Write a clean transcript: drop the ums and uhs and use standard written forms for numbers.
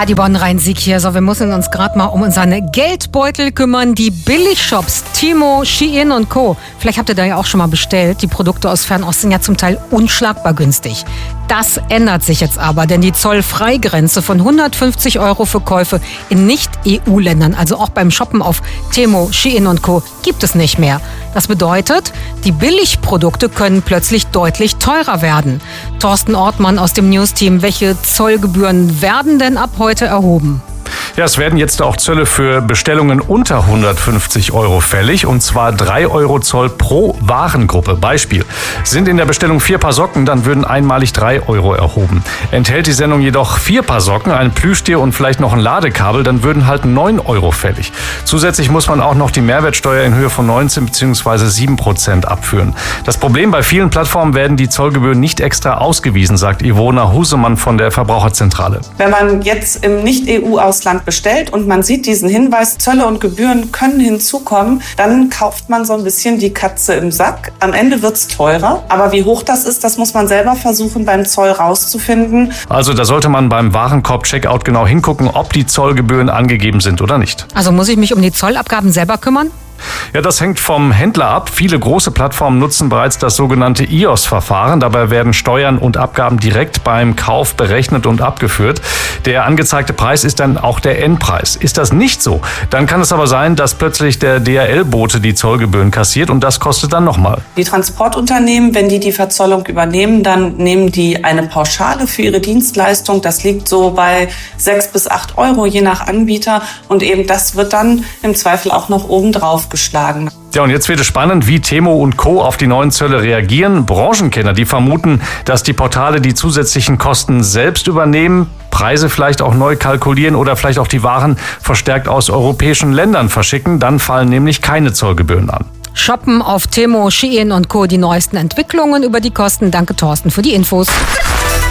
Ja, die Bonn-Rhein-Sieg hier. So, wir müssen uns gerade mal um unseren Geldbeutel kümmern. Die Billigshops Temu, Shein und Co. Vielleicht habt ihr da ja auch schon mal bestellt. Die Produkte aus Fernost sind ja zum Teil unschlagbar günstig. Das ändert sich jetzt aber, denn die Zollfreigrenze von 150 € für Käufe in Nicht-EU-Ländern, also auch beim Shoppen auf Temu, Shein und Co., gibt es nicht mehr. Das bedeutet, die Billigprodukte können plötzlich deutlich teurer werden. Thorsten Ortmann aus dem News-Team, welche Zollgebühren werden denn ab heute erhoben? Ja, es werden jetzt auch Zölle für Bestellungen unter 150 € fällig, und zwar 3 € Zoll pro Warengruppe. Beispiel: Sind in der Bestellung 4 Paar Socken, dann würden einmalig 3 € erhoben. Enthält die Sendung jedoch 4 Paar Socken, ein Plüschtier und vielleicht noch ein Ladekabel, dann würden halt 9 € fällig. Zusätzlich muss man auch noch die Mehrwertsteuer in Höhe von 19 bzw. 7% abführen. Das Problem: Bei vielen Plattformen werden die Zollgebühren nicht extra ausgewiesen, sagt Ivona Husemann von der Verbraucherzentrale. Wenn man jetzt im Nicht-EU-Ausland bestellt und man sieht diesen Hinweis, Zölle und Gebühren können hinzukommen, dann kauft man so ein bisschen die Katze im Sack. Am Ende wird's teurer, aber wie hoch das ist, das muss man selber versuchen beim Zoll rauszufinden. Also da sollte man beim Warenkorb-Checkout genau hingucken, ob die Zollgebühren angegeben sind oder nicht. Also muss ich mich um die Zollabgaben selber kümmern? Ja, das hängt vom Händler ab. Viele große Plattformen nutzen bereits das sogenannte IOS-Verfahren. Dabei werden Steuern und Abgaben direkt beim Kauf berechnet und abgeführt. Der angezeigte Preis ist dann auch der Endpreis. Ist das nicht so, dann kann es aber sein, dass plötzlich der DHL-Bote die Zollgebühren kassiert, und das kostet dann nochmal. Die Transportunternehmen, wenn die Verzollung übernehmen, dann nehmen die eine Pauschale für ihre Dienstleistung. Das liegt so bei 6 bis 8 € je nach Anbieter, und eben das wird dann im Zweifel auch noch obendrauf geschlagen. Ja, und jetzt wird es spannend, wie Temu und Co. auf die neuen Zölle reagieren. Branchenkenner, die vermuten, dass die Portale die zusätzlichen Kosten selbst übernehmen, Preise vielleicht auch neu kalkulieren oder vielleicht auch die Waren verstärkt aus europäischen Ländern verschicken. Dann fallen nämlich keine Zollgebühren an. Shoppen auf Temu, Shein und Co. die neuesten Entwicklungen über die Kosten. Danke, Thorsten, für die Infos.